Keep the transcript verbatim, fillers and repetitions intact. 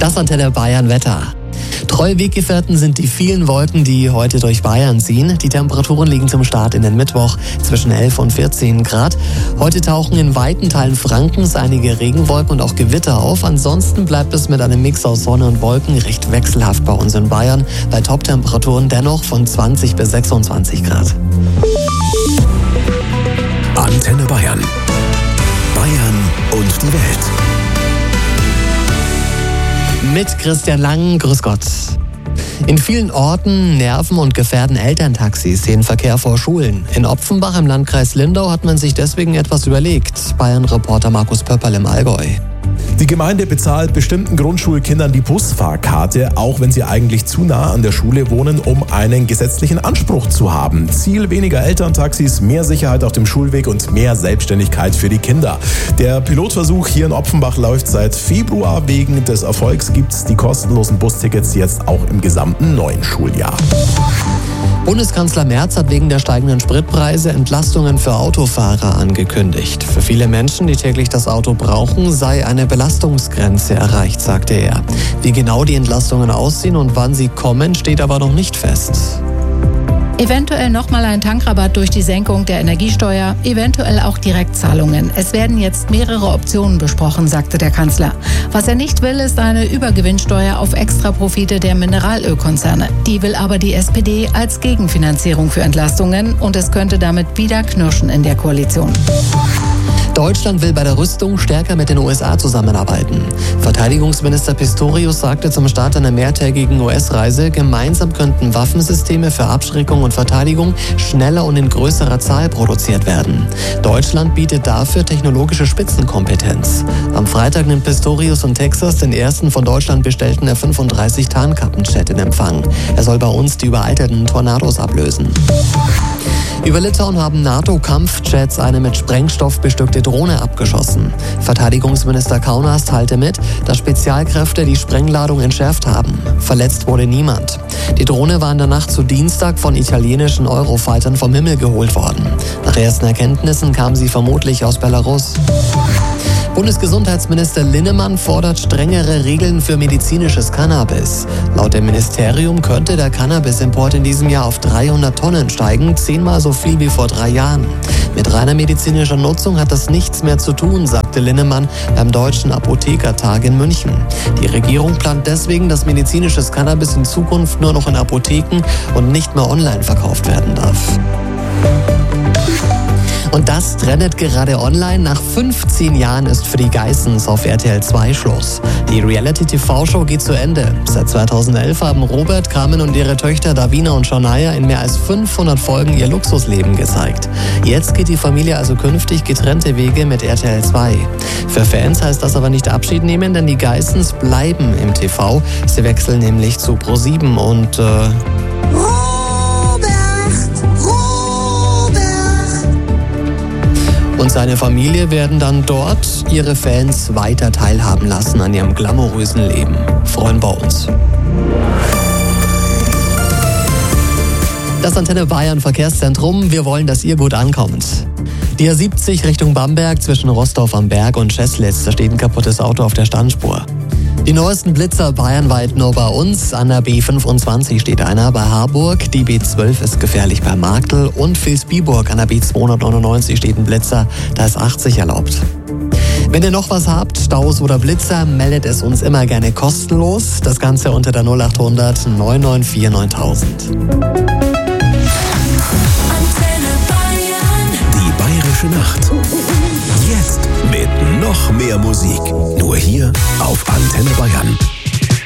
Das Antenne Bayern Wetter. Treue Weggefährten sind die vielen Wolken, die heute durch Bayern ziehen. Die Temperaturen liegen zum Start in den Mittwoch zwischen elf und vierzehn Grad. Heute tauchen in weiten Teilen Frankens einige Regenwolken und auch Gewitter auf. Ansonsten bleibt es mit einem Mix aus Sonne und Wolken recht wechselhaft bei uns in Bayern. Bei Top-Temperaturen dennoch von zwanzig bis sechsundzwanzig Grad. Antenne Bayern. Bayern und die Welt. Mit Christian Lang, grüß Gott. In vielen Orten nerven und gefährden Elterntaxis den Verkehr vor Schulen. In Opfenbach im Landkreis Lindau hat man sich deswegen etwas überlegt. Bayern-Reporter Markus Pöpperl im Allgäu. Die Gemeinde bezahlt bestimmten Grundschulkindern die Busfahrkarte, auch wenn sie eigentlich zu nah an der Schule wohnen, um einen gesetzlichen Anspruch zu haben. Ziel: weniger Elterntaxis, mehr Sicherheit auf dem Schulweg und mehr Selbstständigkeit für die Kinder. Der Pilotversuch hier in Offenbach läuft seit Februar. Wegen des Erfolgs gibt es die kostenlosen Bustickets jetzt auch im gesamten neuen Schuljahr. Bundeskanzler Merz hat wegen der steigenden Spritpreise Entlastungen für Autofahrer angekündigt. Für viele Menschen, die täglich das Auto brauchen, sei eine Belastungsgrenze erreicht, sagte er. Wie genau die Entlastungen aussehen und wann sie kommen, steht aber noch nicht fest. Eventuell nochmal ein Tankrabatt durch die Senkung der Energiesteuer, eventuell auch Direktzahlungen. Es werden jetzt mehrere Optionen besprochen, sagte der Kanzler. Was er nicht will, ist eine Übergewinnsteuer auf Extraprofite der Mineralölkonzerne. Die will aber die S P D als Gegenfinanzierung für Entlastungen und es könnte damit wieder knirschen in der Koalition. Deutschland will bei der Rüstung stärker mit den U S A zusammenarbeiten. Verteidigungsminister Pistorius sagte zum Start einer mehrtägigen U S-Reise, gemeinsam könnten Waffensysteme für Abschreckung und Verteidigung schneller und in größerer Zahl produziert werden. Deutschland bietet dafür technologische Spitzenkompetenz. Am Freitag nimmt Pistorius in Texas den ersten von Deutschland bestellten F fünfunddreißig Tarnkappenjet in Empfang. Er soll bei uns die überalterten Tornados ablösen. Über Litauen haben NATO-Kampfjets eine mit Sprengstoff bestückte Drohne abgeschossen. Verteidigungsminister Kaunas teilte mit, dass Spezialkräfte die Sprengladung entschärft haben. Verletzt wurde niemand. Die Drohne war in der Nacht zu Dienstag von italienischen Eurofightern vom Himmel geholt worden. Nach ersten Erkenntnissen kam sie vermutlich aus Belarus. Bundesgesundheitsminister Linnemann fordert strengere Regeln für medizinisches Cannabis. Laut dem Ministerium könnte der Cannabisimport in diesem Jahr auf dreihundert Tonnen steigen, zehnmal so viel wie vor drei Jahren. Mit reiner medizinischer Nutzung hat das nichts mehr zu tun, sagte Linnemann beim Deutschen Apothekertag in München. Die Regierung plant deswegen, dass medizinisches Cannabis in Zukunft nur noch in Apotheken und nicht mehr online verkauft werden darf. Und das trendet gerade online. Nach fünfzehn Jahren ist für die Geissens auf R T L zwei Schluss. Die Reality-T V-Show geht zu Ende. Seit zweitausendelf haben Robert, Carmen und ihre Töchter Davina und Shania in mehr als fünfhundert Folgen ihr Luxusleben gezeigt. Jetzt geht die Familie also künftig getrennte Wege mit R T L zwei. Für Fans heißt das aber nicht Abschied nehmen, denn die Geissens bleiben im T V. Sie wechseln nämlich zu ProSieben und... Äh Und seine Familie werden dann dort ihre Fans weiter teilhaben lassen an ihrem glamourösen Leben. Freuen wir uns. Das Antenne Bayern Verkehrszentrum. Wir wollen, dass ihr gut ankommt. Die A siebzig Richtung Bamberg zwischen Rostorf am Berg und Scheßlitz. Da steht ein kaputtes Auto auf der Standspur. Die neuesten Blitzer bayernweit nur bei uns. An der B fünfundzwanzig steht einer bei Harburg. Die B zwölf ist gefährlich bei Marktl. Und Vilsbiburg an der B zweihundertneunundneunzig steht ein Blitzer. Da ist achtzig erlaubt. Wenn ihr noch was habt, Staus oder Blitzer, meldet es uns immer gerne kostenlos. Das Ganze unter der null achthundert neun neun vier neuntausend. Die Bayerische Nacht. Jetzt mit noch mehr Musik. Nur hier auf Antenne Bayern.